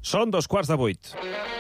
Són 7:15.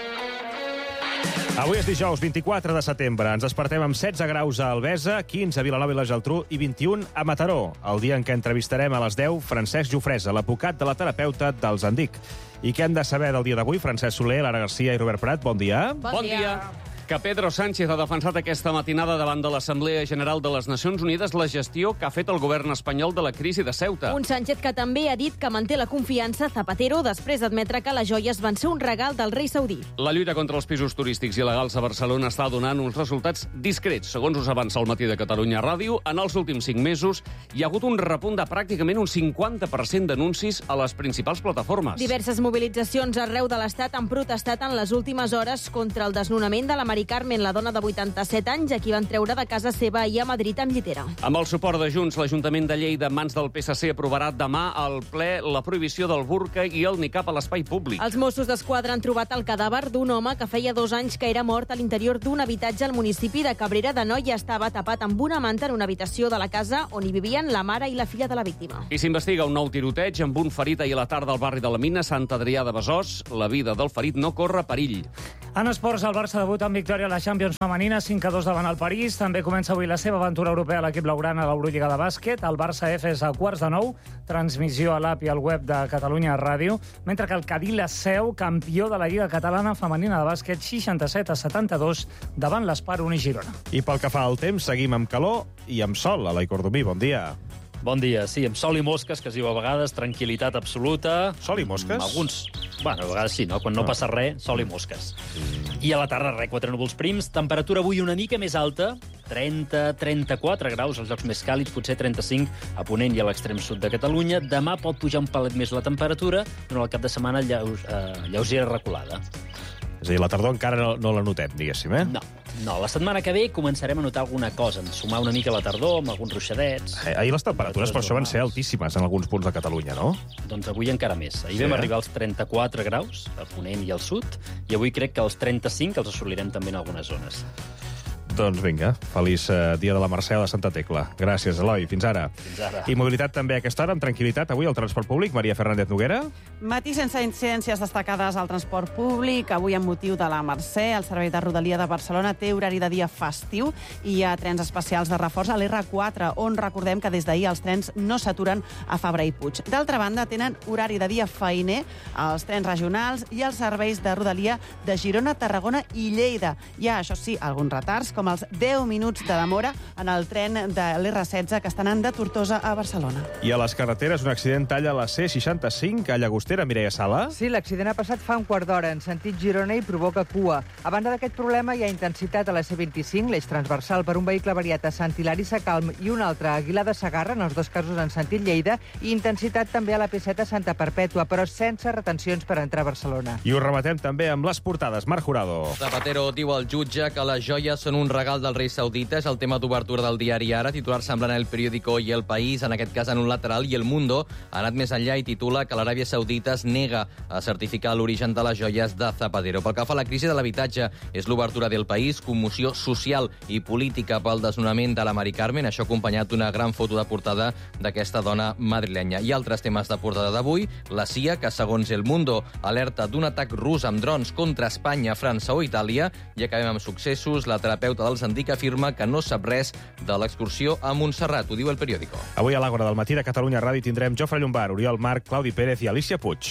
Avui és dijous, 24 de setembre. Ens despertem amb 16 graus a Albesa, 15 a Vilanova i la Geltrú i 21 a Mataró. El dia en què entrevistarem a les 10 Francesc Jofresa, l'advocat de la terapeuta dels Andic. I què hem de saber del dia d'avui? Francesc Soler, Lara Garcia i Robert Prat, bon dia. Bon dia. Que Pedro Sánchez ha defensat aquesta matinada davant de l'Assemblea General de les Nacions Unides la gestió que ha fet el govern espanyol de la crisi de Ceuta. Un Sánchez que també ha dit que manté la confiança a Zapatero després d'admetre que les joies van ser un regal del rei saudí. La lluita contra els pisos turístics il·legals a Barcelona està donant uns resultats discrets. Segons us avança el Matí de Catalunya Ràdio, en els últims 5 mesos hi ha hagut un repunt de pràcticament un 50% d'anuncis a les principals plataformes. Diverses mobilitzacions arreu de l'Estat han protestat en les últimes hores contra el desnonament de la Mari Carmen, la dona de 87 anys, a qui van treure de casa seva ahir a Madrid amb llitera. Amb el suport de Junts, l'Ajuntament de Lleida, en mans del PSC, aprovarà demà al ple la prohibició del burca i el nicab a l'espai públic. Els Mossos d'Esquadra han trobat el cadàver d'un home que feia 2 anys que era mort a l'interior d'un habitatge al municipi de Cabrera d'Anoia. Estava tapat amb una manta en una habitació de la casa on hi vivien la mare i la filla de la víctima. I s'investiga un nou tiroteig amb un ferit ahir a la tarda al barri de la Mina, Sant Adrià de Besòs. La vida del ferit no corre perill. En esports, el Barça debuta amb victòria a la Champions femenina, 5-2 davant el París. També comença avui la seva aventura europea a l'equip blaugrana a l'Eurolliga de bàsquet. El Barça-Efes a 8:45, transmissió a l'app i al web de Catalunya Ràdio, mentre que el Cadí la Seu, campió de la Lliga Catalana femenina de bàsquet, 67-72 davant l'Espar Uni Girona. I pel que fa al temps, seguim amb calor i amb sol. Eloi Cordomí, bon dia. Bon dia, sí, amb sol i mosques, que es diu a vegades, tranquil·litat absoluta. Sol i mosques? Alguns, bueno, a vegades sí, no? Quan no passa res, sol i mosques. I a la tarda, 4 núvols prims, temperatura avui una mica més alta, 30-34 graus, als llocs més càlids, potser 35 a Ponent i a l'extrem sud de Catalunya. Demà pot pujar un palet més la temperatura, durant el cap de setmana lleugera reculada. És a dir, la tardor encara no la notem, diguéssim, eh? No, la setmana que ve començarem a notar alguna cosa, en sumar una mica la tardor, amb alguns ruixadets. Ahir les temperatures per això van ser altíssimes en alguns punts de Catalunya, no? Doncs avui encara més. Ahir vam arribar als 34 graus, a Ponent i al sud, i avui crec que als 35 els assolirem també en algunes zones. Doncs vinga, feliç dia de la Mercè de Santa Tecla. Gràcies, Eloi. Fins ara. Fins ara. I mobilitat també a aquesta hora, amb tranquil·litat. Avui al transport públic, Maria Fernández Noguera. Matí sense incidències destacades al transport públic. Avui, amb motiu de la Mercè, el Servei de Rodalia de Barcelona té horari de dia festiu i hi ha trens especials de reforç a l'R4, on recordem que des d'ahir els trens no s'aturen a Fabra i Puig. D'altra banda, tenen horari de dia feiner els trens regionals i els serveis de Rodalia de Girona, Tarragona i Lleida. Hi ha, això sí, alguns retards, com els 10 minuts de demora en el tren de l'R16 que està anant de Tortosa a Barcelona. I a les carreteres, un accident talla la C65 a Llagostera, Mireia Sala. Sí, l'accident ha passat fa un quart d'hora en sentit Girona i provoca cua. A banda d'aquest problema hi ha intensitat a la C25, l'eix transversal per un vehicle variat a Sant Hilari Sacalm i un altre a Aguilar de Segarra, en els dos casos en sentit Lleida, i intensitat també a la P7 a Santa Perpètua, però sense retencions per entrar a Barcelona. I ho rematem també amb les portades. Marc Jurado. Zapatero diu al jutge que les joies són un regal del rei saudita. És el tema d'obertura del diari Ara, titular semblant El Periódico i El País, en aquest cas en un lateral, i El Mundo ha anat més enllà i titula que l'Aràbia Saudita es nega a certificar l'origen de les joies de Zapatero. Pel que fa a la crisi de l'habitatge, és l'obertura del País, commoció social i política pel desnonament de la Mari Carmen, això acompanyat d'una gran foto de portada d'aquesta dona madrilenya. I altres temes de portada d'avui, la CIA, que segons El Mundo alerta d'un atac rus amb drons contra Espanya, França o Itàlia, i acabem amb successos. La terapeuta dels Andic afirma que no sap res de l'excursió a Montserrat, ho diu El Periódico. Avui a l'Àgora del Matí de Catalunya Ràdio tindrem Jofre Llombard, Oriol Marc, Claudi Pérez i Alicia Puig.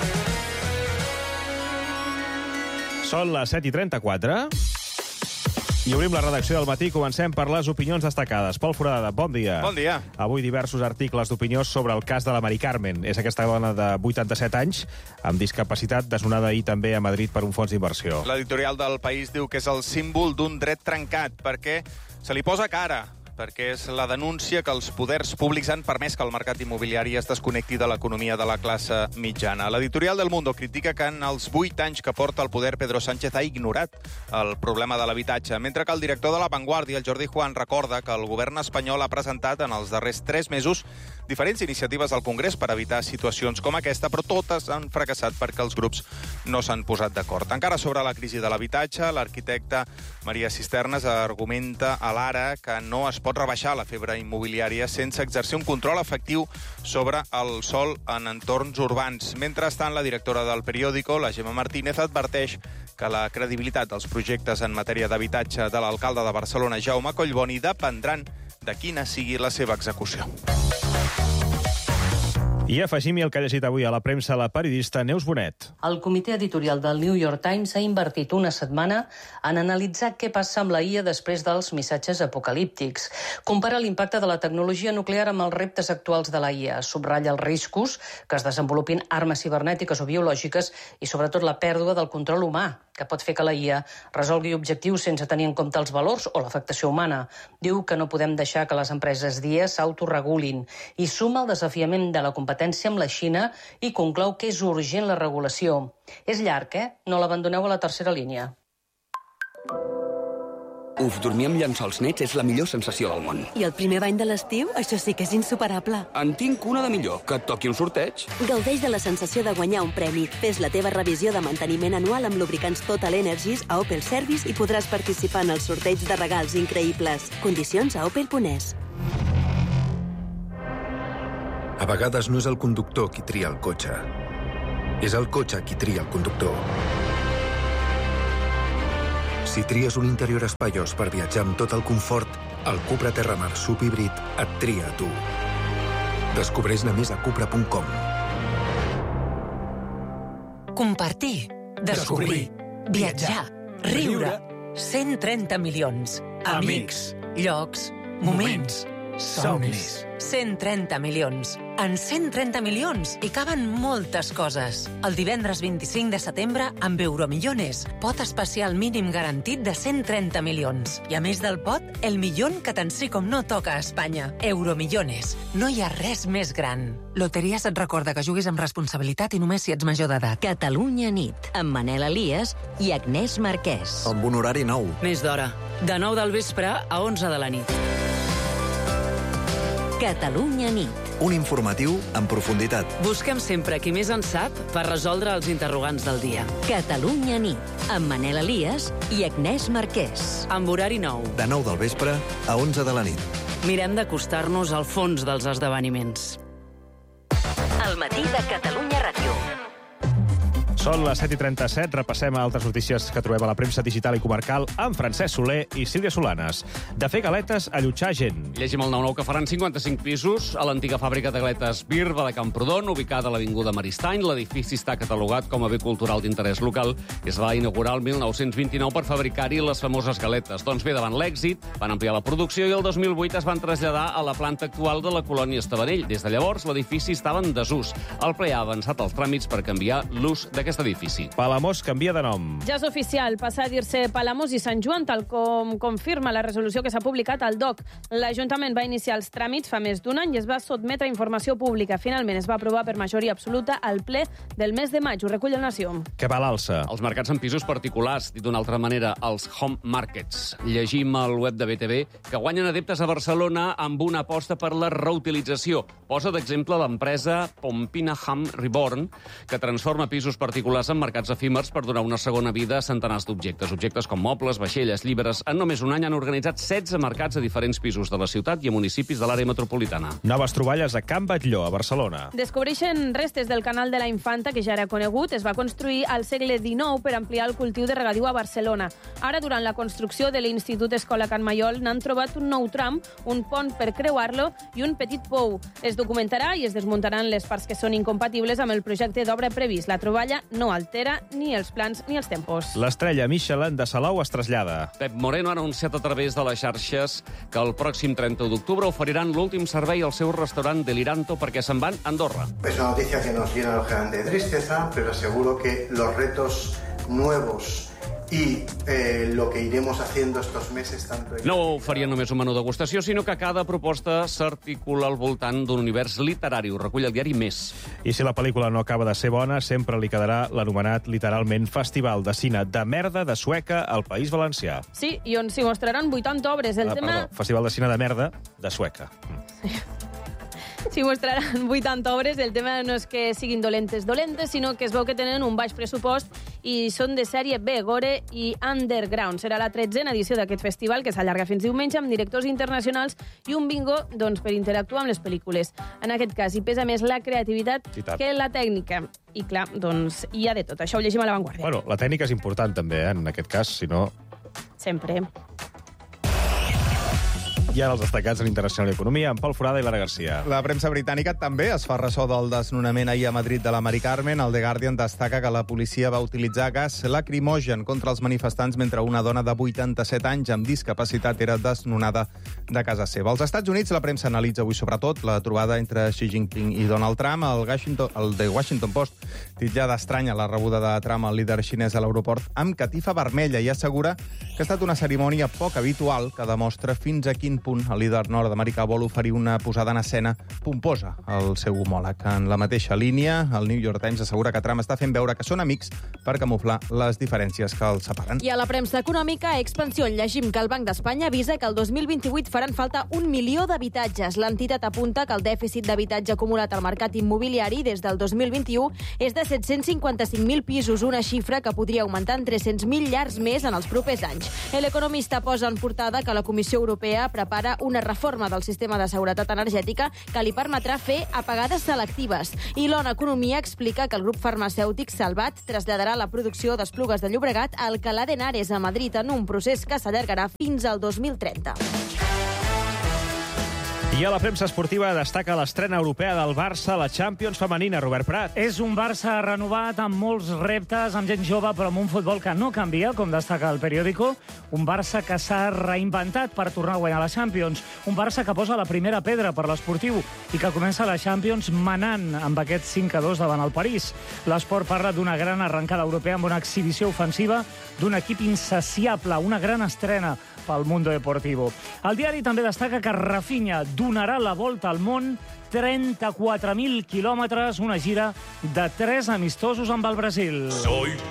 Són les 7:34 i obrim la redacció del matí. Comencem per les opinions destacades. Pol Foradada, bon dia. Bon dia. Avui diversos articles d'opinió sobre el cas de la Mari Carmen. És aquesta dona de 87 anys amb discapacitat desnonada ahir també a Madrid per un fons d'inversió. L'editorial del País diu que és el símbol d'un dret trencat perquè se li posa cara, perquè és la denúncia que els poders públics han permès que el mercat immobiliari es desconnecti de l'economia de la classe mitjana. L'editorial del Mundo critica que en els 8 anys que porta al poder Pedro Sánchez ha ignorat el problema de l'habitatge, mentre que el director de La Vanguardia, el Jordi Juan, recorda que el govern espanyol ha presentat en els darrers 3 mesos diferents iniciatives al Congrés per evitar situacions com aquesta, però totes han fracassat perquè els grups no s'han posat d'acord. Encara sobre la crisi de l'habitatge, l'arquitecta Maria Cisternes argumenta a l'Ara que no es pot rebaixar la febre immobiliària sense exercir un control efectiu sobre el sòl en entorns urbans. Mentrestant, la directora del periòdico, la Gemma Martínez, adverteix que la credibilitat dels projectes en matèria d'habitatge de l'alcalde de Barcelona, Jaume Collboni, dependran de quina sigui la seva execució. I afegim-hi el que ha llegit avui a la premsa la periodista Neus Bonet. El comitè editorial del New York Times ha invertit una setmana en analitzar què passa amb la IA després dels missatges apocalíptics. Compara l'impacte de la tecnologia nuclear amb els reptes actuals de la IA. Subratlla els riscos que es desenvolupin armes cibernètiques o biològiques i, sobretot, la pèrdua del control humà, que pot fer que la IA resolgui objectius sense tenir en compte els valors o l'afectació humana. Diu que no podem deixar que les empreses d'IA s'autoregulin i suma el desafiament de la competència amb la Xina i conclou que és urgent la regulació. És llarg, No l'abandoneu a la tercera línia. Uf, dormir amb llençols nets és la millor sensació del món. I el primer bany de l'estiu? Això sí que és insuperable. En tinc una de millor, que et toqui un sorteig. Gaudeix de la sensació de guanyar un premi. Fes la teva revisió de manteniment anual amb lubricants Total Energies a Opel Service i podràs participar en el sorteig de regals increïbles. Condicions a opel.es. A vegades no és el conductor qui tria el cotxe. És el cotxe qui tria el conductor. Si tries un interior espaiós per viatjar amb tot el confort, el Cupra Terramar Subhíbrid et tria a tu. Descobreix-ne més a cupra.com. Compartir, descobrir, viatjar, riure. 130 milions. Amics, llocs, moments, somnis. 130 milions. En 130 milions hi caben moltes coses. El divendres 25 de setembre, amb Euromillones, pot especial mínim garantit de 130 milions. I a més del pot, el milion que tant sí com no toca a Espanya. Euromillones. No hi ha res més gran. Loteries et recorda que juguis amb responsabilitat i només si ets major d'edat. Catalunya nit, amb Manel Elias i Agnès Marquès. Amb un horari nou. Més d'hora. De 9 del vespre a 11 de la nit. Catalunya nit. Un informatiu en profunditat. Busquem sempre qui més en sap per resoldre els interrogants del dia. Catalunya nit, amb Manel Elias i Agnès Marquès. Amb horari nou. De 9 del vespre a 11 de la nit. Mirem d'acostar-nos al fons dels esdeveniments. El matí de Catalunya Ràdio. Són les 7:37, repassem altres notícies que trobem a la premsa digital i comarcal amb Francesc Soler i Sílvia Solanes. De fer galetes a allotjar gent. Llegim el 9-9 que faran 55 pisos a l'antiga fàbrica de galetes Birba de Camprodon, ubicada a l'avinguda Maristany. L'edifici està catalogat com a bé cultural d'interès local i es va inaugurar el 1929 per fabricar-hi les famoses galetes. Doncs bé, davant l'èxit, van ampliar la producció i el 2008 es van traslladar a la planta actual de la colònia Estavanell. Des de llavors, l'edifici estava en desús. El ple ha avançat els tràmits per canviar l'ús d'aquest edifici. Palamós canvia de nom. Ja és oficial, passa a dir-se Palamós i Sant Joan, tal com confirma la resolució que s'ha publicat al DOC. L'Ajuntament va iniciar els tràmits fa més d'un any i es va sotmetre a informació pública. Finalment es va aprovar per majoria absoluta al ple del mes de maig. Ho recull el Nació. Que va l'alça. Els mercats en pisos particulars, dit d'una altra manera, els home markets. Llegim al web de BTV que guanyen adeptes a Barcelona amb una aposta per la reutilització. Posa d'exemple l'empresa Pompinaham Reborn, que transforma pisos particulars en mercats efímers per donar una segona vida a centenars d'objectes. Objectes com mobles, vaixelles, llibres. En només un any han organitzat 16 mercats a diferents pisos de la ciutat i a municipis de l'àrea metropolitana. Noves troballes a Can Batlló, a Barcelona. Descobreixen restes del canal de la Infanta, que ja era conegut. Es va construir al segle XIX per ampliar el cultiu de regadiu a Barcelona. Ara, durant la construcció de l'Institut Escola Can Maiol, n'han trobat un nou tram, un pont per creuar-lo i un petit pou. Es documentarà i es desmuntaran les parts que són incompatibles amb el projecte d'obra previst. La troballa no altera ni els plans ni els tempos. L'estrella Michelin de Salou es trasllada. Pep Moreno ha anunciat a través de les xarxes que el pròxim 30 d'octubre oferiran l'últim servei al seu restaurant Deliranto perquè se'n van a Andorra. Es una noticia que nos llena lógicamente de tristeza, pero aseguro que los retos nuevos y lo que iremos haciendo estos meses tanto... No oferien només un menú degustació, sinó que cada proposta s'articula al voltant d'un univers literari. Ho recull el diari Més. I si la pel·lícula no acaba de ser bona, sempre li quedarà l'anomenat literalment Festival de Cine de Merda de Sueca al País Valencià. Sí, i on s'hi mostraran 80 obres. Perdó, Festival de Cine de Merda de Sueca. S'hi mostraran 80 obres. El tema no és que siguin dolentes, sinó que es veu que tenen un baix pressupost i són de sèrie B, gore i underground. Serà la 13a edició d'aquest festival, que s'allarga fins diumenge, amb directors internacionals i un bingo per interactuar amb les pel·lícules. En aquest cas, hi pesa més la creativitat que la tècnica. I clar, hi ha de tot. Això ho llegim a La Vanguardia. Bueno, la tècnica és important també, en aquest cas, si no... Sempre. I ara els destacats en Internacional i Economia, amb Pol Forada i Lara Garcia. La premsa britànica també es fa ressò del desnonament ahir a Madrid de la Mari Carmen. El The Guardian destaca que la policia va utilitzar gas lacrimogen contra els manifestants mentre una dona de 87 anys amb discapacitat era desnonada de casa seva. Als Estats Units, la premsa analitza avui sobretot la trobada entre Xi Jinping i Donald Trump. El The Washington Post titlla d'estranya la rebuda de Trump al líder xinès a l'aeroport amb catifa vermella i assegura que ha estat una cerimònia poc habitual que demostra fins a quin punt el líder nord-americà vol oferir una posada en escena pomposa al seu homòleg. En la mateixa línia, el New York Times assegura que Trump està fent veure que són amics per camuflar les diferències que els separen. I a la premsa econòmica, Expansión, llegim que el Banc d'Espanya avisa que el 2028 faran falta 1 milió d'habitatges. L'entitat apunta que el dèficit d'habitatge acumulat al mercat immobiliari des del 2021 és de 755.000 pisos, una xifra que podria augmentar en 300.000 llars més en els propers anys. L'Economista posa en portada que la Comissió Europea prepara una reforma del sistema de seguretat energètica que li permetrà fer apagades selectives. I l'ONU Economia explica que el grup farmacèutic Salvat traslladarà la producció d'Esplugues de Llobregat a Alcalá de Henares, a Madrid, en un procés que s'allargarà fins al 2030. I a la premsa esportiva destaca l'estrena europea del Barça a la Champions femenina, Robert Prat. És un Barça renovat amb molts reptes, amb gent jove, però amb un futbol que no canvia, com destaca el periòdico. Un Barça que s'ha reinventat per tornar a guanyar la Champions. Un Barça que posa la primera pedra per l'esportiu i que comença la Champions manant amb aquest 5-2 davant el París. L'Esport parla d'una gran arrencada europea amb una exhibició ofensiva d'un equip insaciable, una gran estrena pel Mundo Deportivo. El diari també destaca que Rafinha donarà la volta al món, 34.000 quilòmetres, una gira de 3 amistosos amb el Brasil.